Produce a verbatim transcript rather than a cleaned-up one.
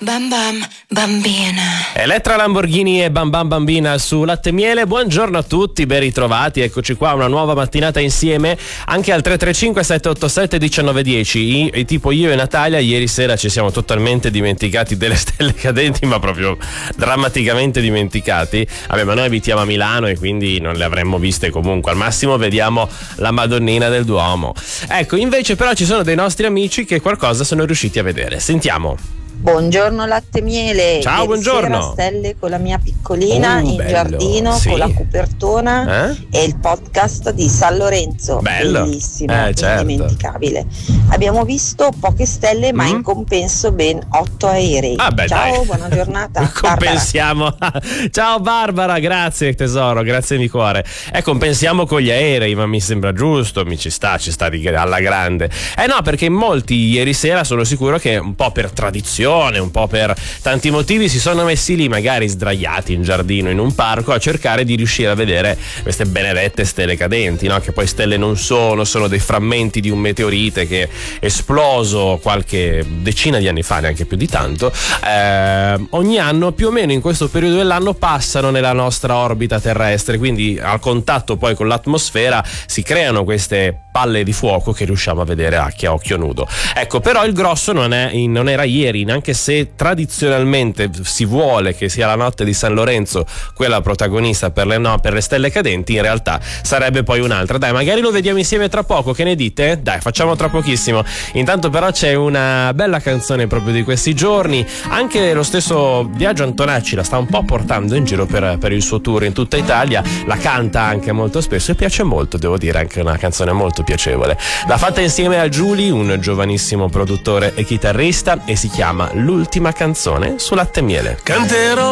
Bam Bam Bambina. Elettra Lamborghini e Bam Bam Bambina su Latte e Miele. Buongiorno a tutti, ben ritrovati. Eccoci qua, una nuova mattinata insieme anche al tre tre cinque sette otto sette uno nove uno zero. E tipo io e Natalia ieri sera ci siamo totalmente dimenticati delle stelle cadenti, ma proprio drammaticamente dimenticati. Vabbè, ma noi abitiamo a Milano e quindi non le avremmo viste comunque. Al massimo vediamo la Madonnina del Duomo. Ecco, invece però ci sono dei nostri amici che qualcosa sono riusciti a vedere. Sentiamo. Buongiorno Latte e Miele. Ciao, Ieri buongiorno. sera stelle con la mia piccolina Uh, in bello, giardino, sì. con la copertona Eh? e il podcast di San Lorenzo. Bello. Bellissimo, Eh, certo. indimenticabile. Abbiamo visto poche stelle, ma Mm. in compenso ben otto aerei. Ah, beh, Ciao, dai. buona giornata. Compensiamo. Ciao Barbara, grazie tesoro, grazie di cuore. E compensiamo con gli aerei, ma mi sembra giusto, mi ci sta, ci sta di, alla grande. Eh no, perché molti ieri sera sono sicuro che un po' per tradizione, un po' per tanti motivi si sono messi lì magari sdraiati in giardino, in un parco, a cercare di riuscire a vedere queste benedette stelle cadenti, no? Che poi stelle non sono, sono dei frammenti di un meteorite che è esploso qualche decina di anni fa, neanche più di tanto. Eh, ogni anno più o meno in questo periodo dell'anno passano nella nostra orbita terrestre, quindi al contatto poi con l'atmosfera si creano queste palle di fuoco che riusciamo a vedere anche a occhio nudo. Ecco, però il grosso non, è, non era ieri, anche se tradizionalmente si vuole che sia la notte di San Lorenzo quella protagonista per le, no, per le stelle cadenti, in realtà sarebbe poi un'altra. Dai, magari lo vediamo insieme tra poco, che ne dite? Dai, facciamo tra pochissimo. Intanto però c'è una bella canzone proprio di questi giorni, anche lo stesso Biagio Antonacci la sta un po' portando in giro per, per il suo tour in tutta Italia, la canta anche molto spesso e piace molto, devo dire, anche una canzone molto piacevole. L'ha fatta insieme a Giuli, un giovanissimo produttore e chitarrista, e si chiama L'ultima canzone su Latte e Miele. Canterò